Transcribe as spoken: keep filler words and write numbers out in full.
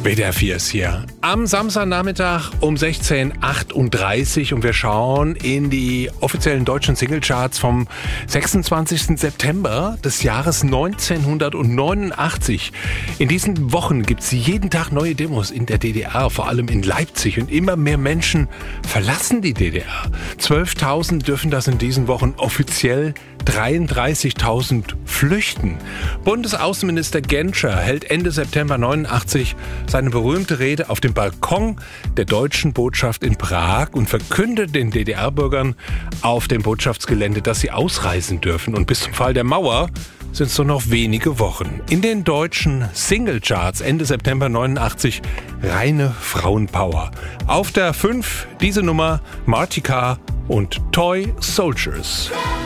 W D R vier ist hier. Am Samstagnachmittag um sechzehn Uhr achtunddreißig und wir schauen in die offiziellen deutschen Singlecharts vom sechsundzwanzigsten September des Jahres neunzehnhundertneunundachtzig. In diesen Wochen gibt es jeden Tag neue Demos in der D D R, vor allem in Leipzig, und immer mehr Menschen verlassen die D D R. zwölftausend dürfen das in diesen Wochen, offiziell dreiunddreißigtausend flüchten. Bundesaußenminister Genscher hält Ende September neunundachtzig seine berühmte Rede auf dem Balkon der deutschen Botschaft in Prag und verkündet den D D R-Bürgern auf dem Botschaftsgelände, dass sie ausreisen dürfen. Und bis zum Fall der Mauer sind es nur noch wenige Wochen. In den deutschen Singlecharts Ende September neunundachtzig reine Frauenpower. Auf der fünf diese Nummer Martika und Toy Soldiers.